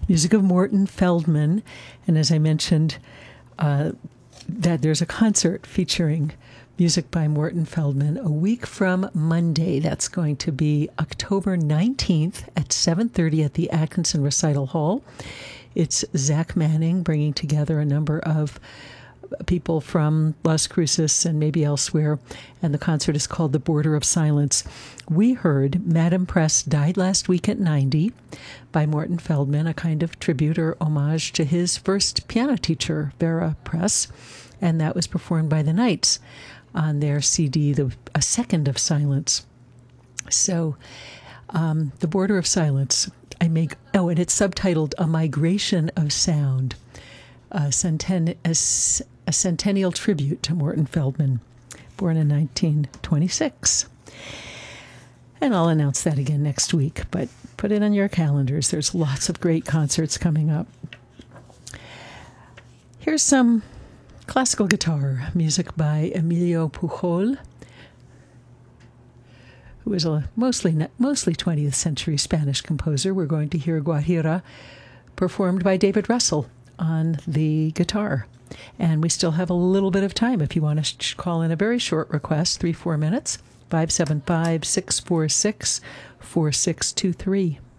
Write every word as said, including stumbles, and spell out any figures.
music of Morton Feldman. And as I mentioned, uh, that there's a concert featuring music by Morton Feldman a week from Monday. That's going to be October nineteenth at seven thirty at the Atkinson Recital Hall. It's Zach Manning bringing together a number of people from Las Cruces and maybe elsewhere, and the concert is called The Border of Silence. We heard Madame Press Died Last Week at ninety by Morton Feldman, a kind of tribute or homage to his first piano teacher, Vera Press, and that was performed by the Knights on their C D, the, A Second of Silence. So, um, The Border of Silence, I make, oh, and it's subtitled A Migration of Sound, a, centen, a, a centennial tribute to Morton Feldman, born in nineteen twenty-six. And I'll announce that again next week, but put it on your calendars. There's lots of great concerts coming up. Here's some classical guitar music by Emilio Pujol, who was a mostly mostly twentieth century Spanish composer. We're going to hear Guajira performed by David Russell on the guitar. And we still have a little bit of time if you want to call in a very short request, three, four minutes, five seven five, six four six, four six two three.